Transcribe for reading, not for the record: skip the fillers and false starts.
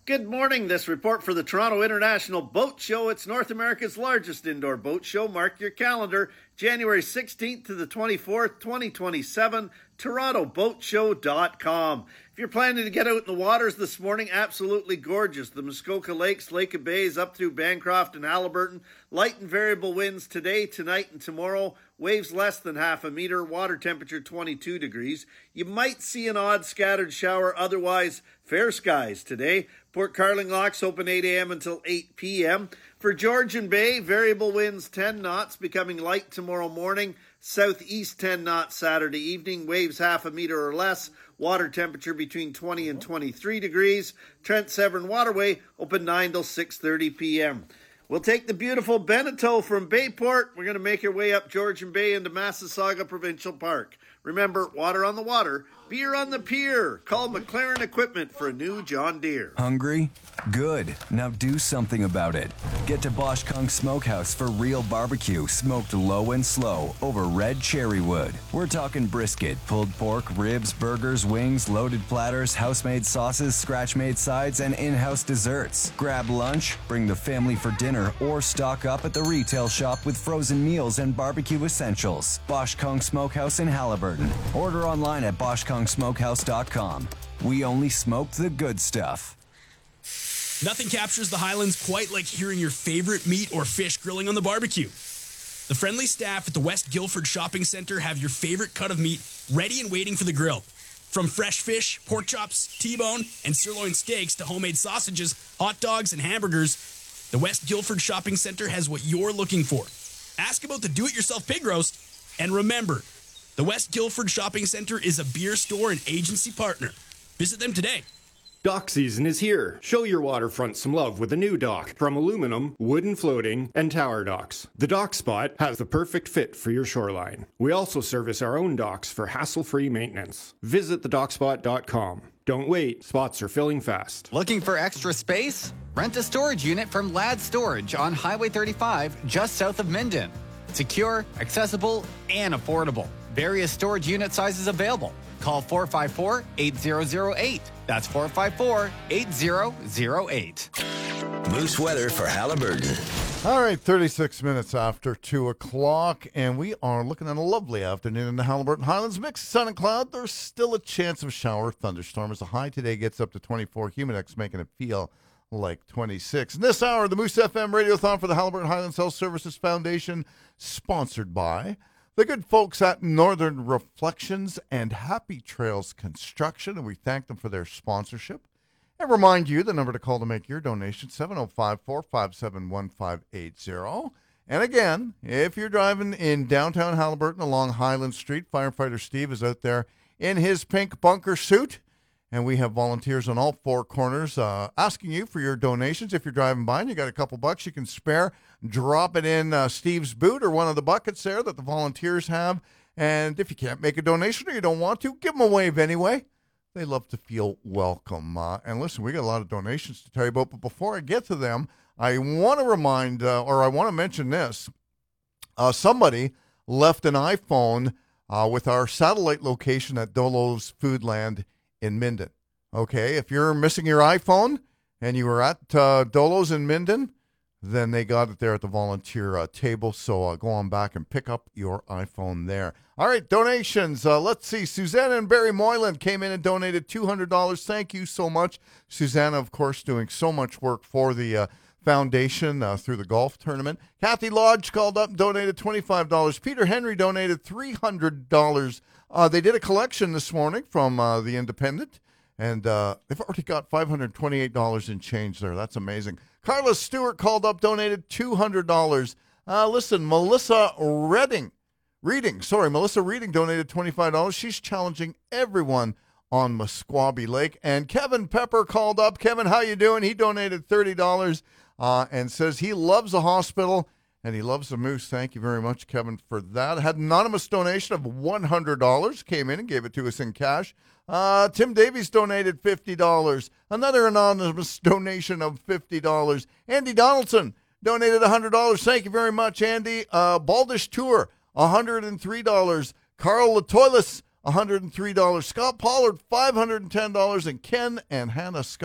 Good morning. This report for the Toronto International Boat Show. It's North America's largest indoor boat show. Mark your calendar. January 16th to the 24th, 2027, TorontoBoatShow.com. If you're planning to get out in the waters this morning, absolutely gorgeous. The Muskoka Lakes, Lake of Bays, up through Bancroft and Haliburton. Light and variable winds today, tonight, and tomorrow. Waves less than half a meter. Water temperature 22 degrees. You might see an odd scattered shower. Otherwise, fair skies today. Port Carling locks open 8 a.m. until 8 p.m. For Georgian Bay, variable winds 10 knots, becoming light tomorrow morning. Southeast 10 knots Saturday evening. Waves half a meter or less. Water temperature between 20 and 23 degrees. Trent Severn Waterway open 9 till 6:30 p.m. We'll take the beautiful Beneteau from Bayport. We're going to make our way up Georgian Bay into Massasauga Provincial Park. Remember, water on the water, beer on the pier. Call McLaren Equipment for a new John Deere. Hungry? Good. Now do something about it. Get to Bosch Kung Smokehouse for real barbecue, smoked low and slow over red cherry wood. We're talking brisket, pulled pork, ribs, burgers, wings, loaded platters, house-made sauces, scratch-made sides, and in-house desserts. Grab lunch, bring the family for dinner, or stock up at the retail shop with frozen meals and barbecue essentials. Bosch Kung Smokehouse in Haliburton. Order online at BoschKungSmokehouse.com. We only smoke the good stuff. Nothing captures the Highlands quite like hearing your favorite meat or fish grilling on the barbecue. The friendly staff at the West Guildford Shopping Centre have your favorite cut of meat ready and waiting for the grill. From fresh fish, pork chops, T-bone, and sirloin steaks to homemade sausages, hot dogs, and hamburgers, the West Guildford Shopping Centre has what you're looking for. Ask about the do-it-yourself pig roast, and remember, the West Guildford Shopping Centre is a beer store and agency partner. Visit them today. Dock season is here. Show your waterfront some love with a new dock from aluminum, wooden floating, and tower docks. The Dock Spot has the perfect fit for your shoreline. We also service our own docks for hassle-free maintenance. Visit thedockspot.com. Don't wait, spots are filling fast. Looking for extra space? Rent a storage unit from Ladd Storage on Highway 35 just south of Minden. Secure, accessible, and affordable. Various storage unit sizes available. Call 454-8008. That's 454-8008. Moose weather for Haliburton. All right, 36 minutes after 2 o'clock, and we are looking at a lovely afternoon in the Haliburton Highlands. Mixed sun and cloud. There's still a chance of shower thunderstorm as the high today gets up to 24. Humidex making it feel like 26. In this hour, the Moose FM Radiothon for the Haliburton Highlands Health Services Foundation, sponsored by the good folks at Northern Reflections and Happy Trails Construction, and we thank them for their sponsorship. And remind you, the number to call to make your donation, 705-457-1580. And again, if you're driving in downtown Haliburton along Highland Street, firefighter Steve is out there in his pink bunker suit, and we have volunteers on all four corners asking you for your donations. If you're driving by and you got a couple bucks you can spare, drop it in Steve's boot or one of the buckets there that the volunteers have. And if you can't make a donation or you don't want to, give them a wave anyway. They love to feel welcome. And listen, we got a lot of donations to tell you about. But before I get to them, I want to remind or I want to mention this. Somebody left an iPhone with our satellite location at Dolo's Foodland in Minden. Okay, if you're missing your iPhone and you were at Dolo's in Minden, then they got it there at the volunteer table. So go on back and pick up your iPhone there. All right, donations. Let's see. Susanna and Barry Moylan came in and donated $200. Thank you so much. Susanna, of course, doing so much work for the foundation through the golf tournament. Kathy Lodge called up and donated $25. Peter Henry donated $300. They did a collection this morning from the Independent, and they've already got $528 in change there. That's amazing. Carla Stewart called up, donated $200. Listen, Melissa Reading donated $25. She's challenging everyone on Musquaby Lake. And Kevin Pepper called up. Kevin, how you doing? He donated $30 and says he loves the hospital and he loves the Moose. Thank you very much, Kevin, for that. Had an anonymous donation of $100. Came in and gave it to us in cash. Tim Davies donated $50. Another anonymous donation of $50. Andy Donaldson donated $100. Thank you very much, Andy. Baldish Tour, $103. Carl Latoilis, $103. Scott Pollard, $510. And Ken and Hannah Scott